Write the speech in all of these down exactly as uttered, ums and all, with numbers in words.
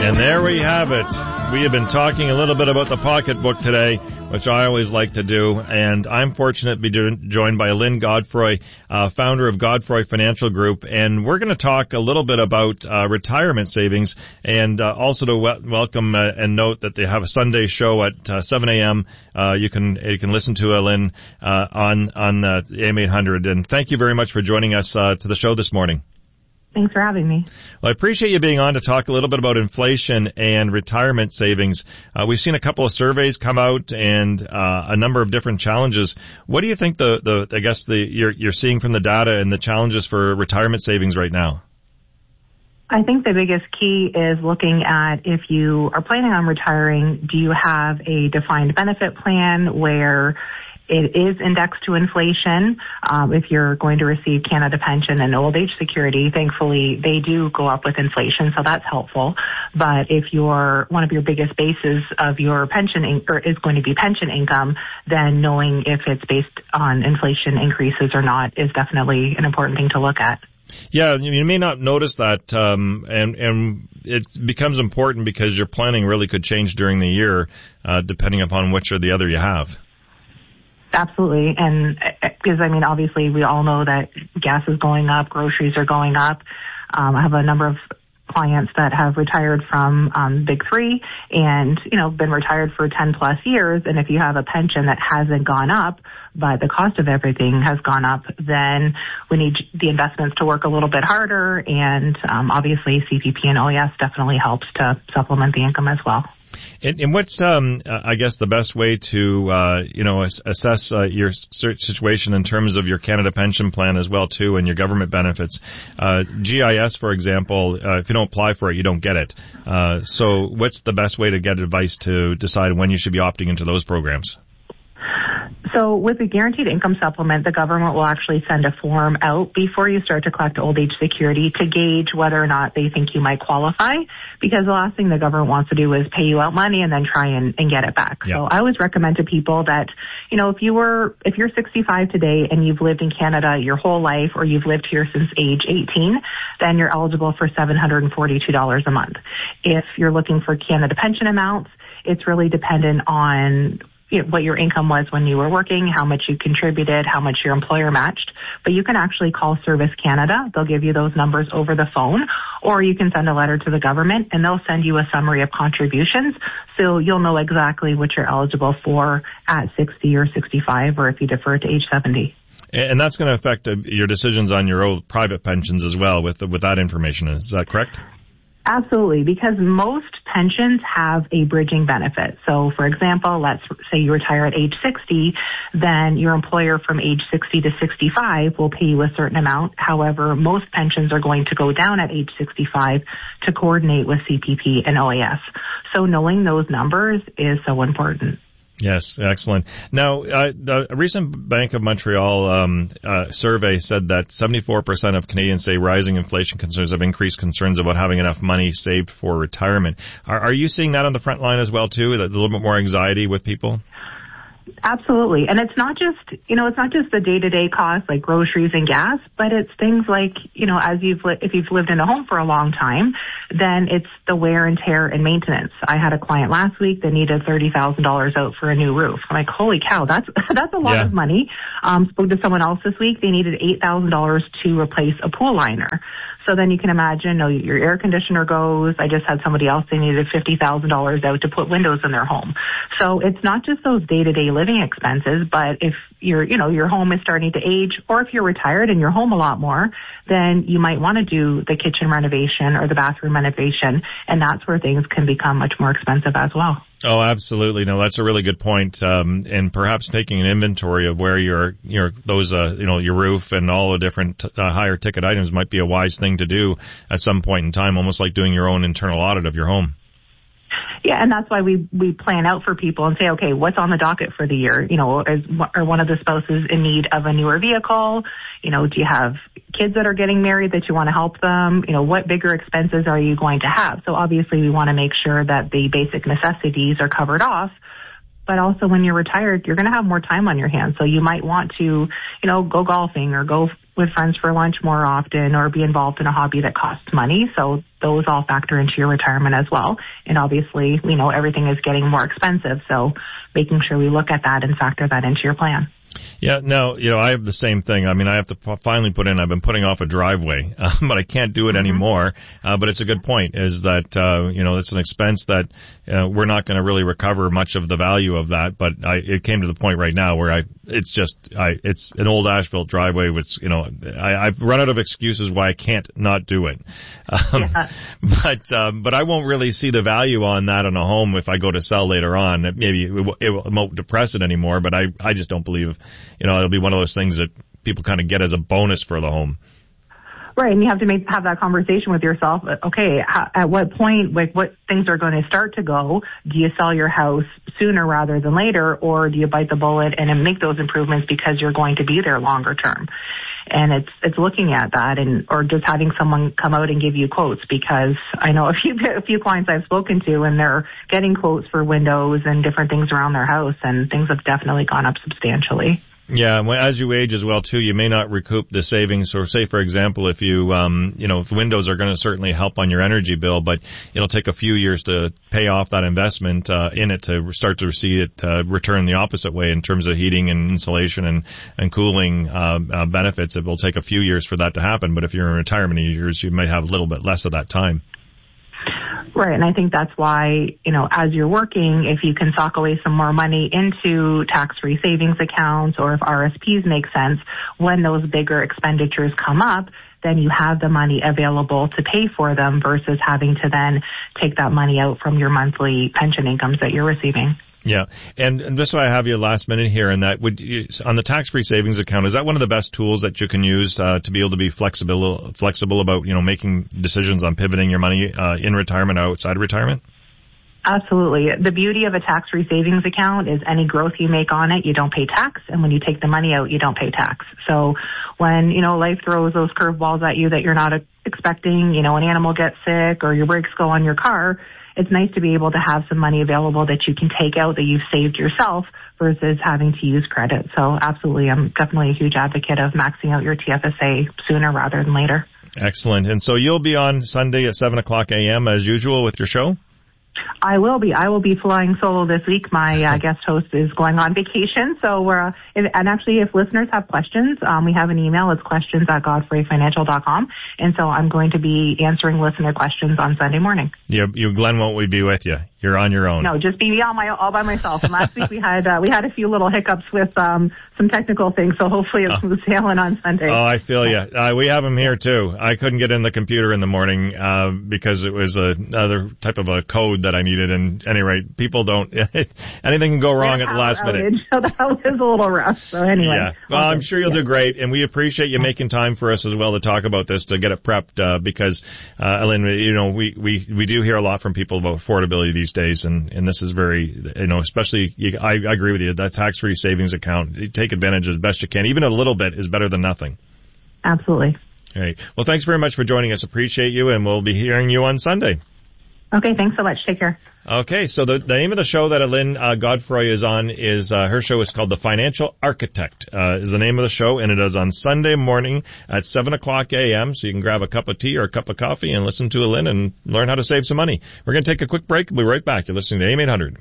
And there we have it. We have been talking a little bit about the pocketbook today, which I always like to do. And I'm fortunate to be do- joined by Lynn Godfrey, uh, founder of Godfrey Financial Group. And we're going to talk a little bit about uh, retirement savings, and uh, also to we- welcome uh, and note that they have a Sunday show at uh, seven a.m. Uh, you can you can listen to uh, Lynn uh, on on uh, A M eight hundred. And thank you very much for joining us uh, to the show this morning. Thanks for having me. Well, I appreciate you being on to talk a little bit about inflation and retirement savings. Uh, we've seen a couple of surveys come out and uh, a number of different challenges. What do you think the, the I guess the you're you're seeing from the data and the challenges for retirement savings right now? I think the biggest key is looking at, if you are planning on retiring, do you have a defined benefit plan where it is indexed to inflation? Um, if you're going to receive Canada Pension and Old Age Security, thankfully they do go up with inflation, so that's helpful. But if your one of your biggest bases of your pension in, or is going to be pension income, then knowing if it's based on inflation increases or not is definitely an important thing to look at. Yeah, you may not notice that, um, and and it becomes important because your planning really could change during the year, uh, depending upon which or the other you have. Absolutely. And because, I mean, obviously we all know that gas is going up, groceries are going up. Um, I have a number of clients that have retired from um, Big Three and, you know, been retired for ten plus years. And if you have a pension that hasn't gone up, but the cost of everything has gone up, then we need the investments to work a little bit harder. And um, obviously C P P and O E S definitely helps to supplement the income as well. And, and what's, um, I guess, the best way to, uh, you know, assess uh, your situation in terms of your Canada Pension Plan as well, too, and your government benefits? Uh, G I S, for example, uh, if you don't apply for it, you don't get it. Uh, so what's the best way to get advice to decide when you should be opting into those programs? So with the guaranteed income supplement, the government will actually send a form out before you start to collect old age security to gauge whether or not they think you might qualify, because the last thing the government wants to do is pay you out money and then try and, and get it back. Yeah. So I always recommend to people that, you know, if you were, if you're sixty-five today and you've lived in Canada your whole life, or you've lived here since age eighteen, then you're eligible for seven hundred forty-two dollars a month. If you're looking for Canada pension amounts, it's really dependent on You know, what your income was when you were working, how much you contributed, how much your employer matched. But you can actually call Service Canada. They'll give you those numbers over the phone, or you can send a letter to the government and they'll send you a summary of contributions. So you'll know exactly what you're eligible for at sixty or sixty-five, or if you defer to age seventy. And that's going to affect your decisions on your own private pensions as well with, with that information. Is that correct? Absolutely, because most pensions have a bridging benefit. So, for example, let's say you retire at age sixty, then your employer from age sixty to sixty-five will pay you a certain amount. However, most pensions are going to go down at age sixty-five to coordinate with C P P and O A S. So knowing those numbers is so important. Yes, excellent. Now, uh, the recent Bank of Montreal um, uh, survey said that seventy-four percent of Canadians say rising inflation concerns have increased concerns about having enough money saved for retirement. Are, are you seeing that on the front line as well, too, that a little bit more anxiety with people? Absolutely. And it's not just, you know, it's not just the day-to-day costs like groceries and gas, but it's things like, you know, as you've, li- if you've lived in a home for a long time, then it's the wear and tear and maintenance. I had a client last week that needed thirty thousand dollars out for a new roof. I'm like, holy cow, that's, that's a lot yeah. of money. Um, spoke to someone else this week. They needed eight thousand dollars to replace a pool liner. So then you can imagine, you know, your air conditioner goes. I just had somebody else, they needed fifty thousand dollars out to put windows in their home. So it's not just those day-to-day living expenses, but if your, you know, your home is starting to age, or if you're retired and you're home a lot more, then you might want to do the kitchen renovation or the bathroom renovation, and that's where things can become much more expensive as well. Oh, absolutely. No, that's a really good point. Um, and perhaps taking an inventory of where your, your, those, uh, you know, your roof and all the different uh, higher ticket items might be a wise thing to do at some point in time, almost like doing your own internal audit of your home. Yeah, and that's why we, we plan out for people and say, okay, what's on the docket for the year? You know, is, are one of the spouses in need of a newer vehicle? You know, do you have kids that are getting married that you want to help them? You know, what bigger expenses are you going to have? So obviously we want to make sure that the basic necessities are covered off. But also when you're retired, you're going to have more time on your hands. So you might want to, you know, go golfing or go with friends for lunch more often or be involved in a hobby that costs money. So those all factor into your retirement as well. And obviously, you know, everything is getting more expensive. So making sure we look at that and factor that into your plan. Yeah, no, you know, I have the same thing. I mean, I have to p- finally put in, I've been putting off a driveway, uh, but I can't do it mm-hmm. anymore. Uh, but it's a good point is that, uh, you know, it's an expense that, uh, we're not going to really recover much of the value of that. But I, it came to the point right now where I, it's just, I, it's an old asphalt driveway, which, you know, I, I've run out of excuses why I can't not do it. Um, yeah. but, um, but I won't really see the value on that on a home if I go to sell later on. Maybe it, w- it won't depress it anymore, but I, I just don't believe, you know, it'll be one of those things that people kind of get as a bonus for the home. Right, and you have to make have that conversation with yourself. Okay, how, at what point, like, what things are going to start to go? Do you sell your house sooner rather than later, or do you bite the bullet and make those improvements because you're going to be there longer term? And it's it's looking at that, and or just having someone come out and give you quotes, because I know a few a few clients I've spoken to, and they're getting quotes for windows and different things around their house, and things have definitely gone up substantially. Yeah, and as you age as well too, you may not recoup the savings. Or say, for example, if you, um, you know, if windows are going to certainly help on your energy bill, but it'll take a few years to pay off that investment uh, in it to start to see it uh, return the opposite way in terms of heating and insulation and and cooling uh, uh, benefits. It will take a few years for that to happen. But if you're in retirement years, you might have a little bit less of that time. Right, and I think that's why, you know, as you're working, if you can sock away some more money into tax-free savings accounts, or if R S Ps make sense, when those bigger expenditures come up, then you have the money available to pay for them versus having to then take that money out from your monthly pension incomes that you're receiving. Yeah, and, and just so I have you last minute here, and that would you, on the tax-free savings account, is that one of the best tools that you can use uh, to be able to be flexible, flexible about, you know, making decisions on pivoting your money uh, in retirement or outside retirement? Absolutely. The beauty of a tax-free savings account is any growth you make on it, you don't pay tax, and when you take the money out, you don't pay tax. So when, you know, life throws those curveballs at you that you're not expecting, you know, an animal gets sick or your brakes go on your car, it's nice to be able to have some money available that you can take out that you've saved yourself versus having to use credit. So absolutely, I'm definitely a huge advocate of maxing out your T F S A sooner rather than later. Excellent. And so you'll be on Sunday at seven o'clock a.m. as usual with your show? I will be. I will be flying solo this week. My uh, guest host is going on vacation. So we're, uh, and actually, if listeners have questions, um, we have an email. It's questions at godfrey financial dot com. And so I'm going to be answering listener questions on Sunday morning. You, you Glenn won't be with you. You're on your own. No, just be on my all by myself. And last week we had uh, we had a few little hiccups with um, some technical things, so hopefully it's smooth sailing on Sunday. Oh, I feel you. Uh, we have them here too. I couldn't get in the computer in the morning uh, because it was a, another type of a code that I needed. And anyway, people don't. Anything can go wrong at the last outage, minute. So that was a little rough. So anyway. Yeah. Well, okay. I'm sure you'll yeah. do great, and we appreciate you making time for us as well to talk about this, to get it prepped, uh, because uh, Ellen, you know, we we we do hear a lot from people about affordability these days, and and this is very, you know, especially, you, I, I agree with you, that tax-free savings account, you take advantage as best you can. Even a little bit is better than nothing. Absolutely. All right. Well, thanks very much for joining us. Appreciate you, and we'll be hearing you on Sunday. Okay, thanks so much. Take care. Okay, so the, the name of the show that Lynn uh, Godfrey is on is, uh, her show is called The Financial Architect, uh, is the name of the show, and it is on Sunday morning at seven o'clock a.m., so you can grab a cup of tea or a cup of coffee and listen to Lynn and learn how to save some money. We're going to take a quick break. We'll be right back. You're listening to A M eight hundred.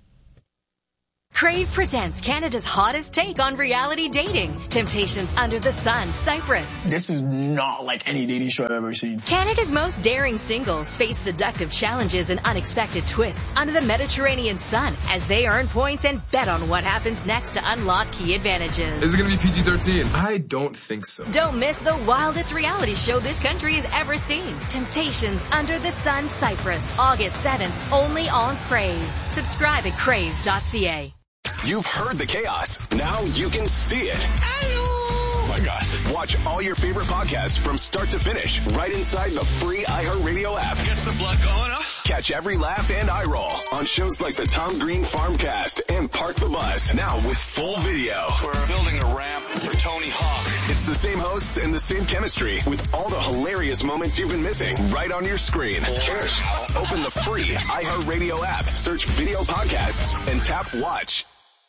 Crave presents Canada's hottest take on reality dating. Temptations Under the Sun, Cyprus. This is not like any dating show I've ever seen. Canada's most daring singles face seductive challenges and unexpected twists under the Mediterranean sun as they earn points and bet on what happens next to unlock key advantages. Is it going to be P G thirteen? I don't think so. Don't miss the wildest reality show this country has ever seen. Temptations Under the Sun, Cyprus, August seventh, only on Crave. Subscribe at crave dot c a. You've heard the chaos. Now you can see it. Oh my God. Watch all your favorite podcasts from start to finish right inside the free iHeartRadio app. Gets the blood going up. Catch every laugh and eye roll on shows like the Tom Green Farmcast and Park the Bus. Now with full video. We're building a ramp for Tony Hawk. It's the same hosts and the same chemistry with all the hilarious moments you've been missing right on your screen. Cheers. Open the free iHeartRadio app, search video podcasts, and tap watch.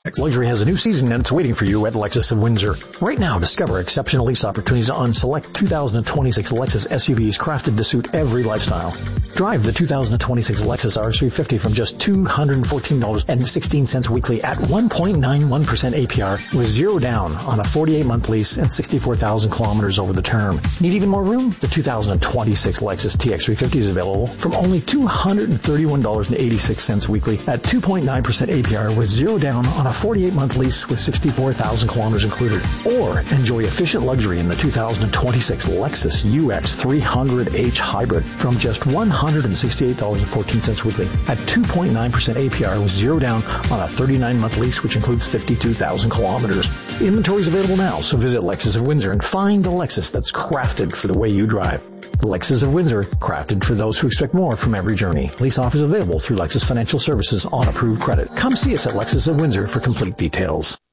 Luxury has a new season and it's waiting for you at Lexus of Windsor. Right now, discover exceptional lease opportunities on select two thousand twenty-six Lexus S U Vs crafted to suit every lifestyle. Drive the two thousand twenty-six Lexus R three fifty from just two hundred fourteen dollars and sixteen cents weekly at one point nine one percent A P R with zero down on a forty-eight month lease and sixty-four thousand kilometers over the term. Need even more room? The two thousand twenty-six Lexus T X three fifty is available from only two hundred thirty-one dollars and eighty-six cents weekly at two point nine percent A P R with zero down on a forty-eight month lease with sixty-four thousand kilometers included. Or enjoy efficient luxury in the two thousand twenty-six Lexus U X three hundred H Hybrid from just one hundred sixty-eight dollars and fourteen cents weekly at two point nine percent A P R with zero down on a thirty-nine month lease which includes fifty-two thousand kilometers. Inventory is available now, so visit Lexus of Windsor and find the Lexus that's crafted for the way you drive. Lexus of Windsor, crafted for those who expect more from every journey. Lease offers available through Lexus Financial Services on approved credit. Come see us at Lexus of Windsor for complete details.